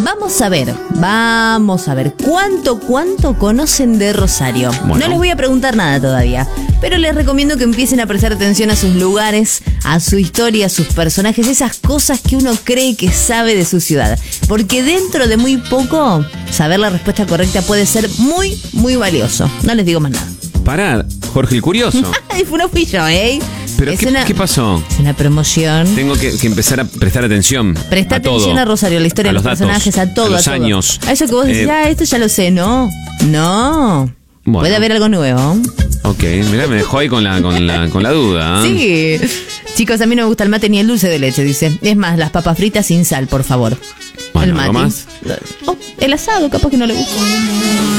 Vamos a ver, ¿cuánto conocen de Rosario? Bueno. No les voy a preguntar nada todavía, pero les recomiendo que empiecen a prestar atención a sus lugares, a su historia, a sus personajes, esas cosas que uno cree que sabe de su ciudad. Porque dentro de muy poco, saber la respuesta correcta puede ser muy, muy valioso. No les digo más nada. Pará, Jorge el Curioso. Ay, no fui yo, ¿eh? ¿Pero qué pasó? Es una promoción. Tengo que empezar a prestar atención. Presta atención todo. a Rosario, a la historia A de los datos, personajes, a todo. a los todo. años. A eso que vos decís, esto ya lo sé, no. Bueno. Puede haber algo nuevo. Ok, mirá, me dejó ahí con la duda. ¿Eh? Sí. Chicos, a mí no me gusta el mate ni el dulce de leche, dice. Es más, las papas fritas sin sal, por favor. Bueno, el mate. ¿algo más? El asado, capaz que no le gusta.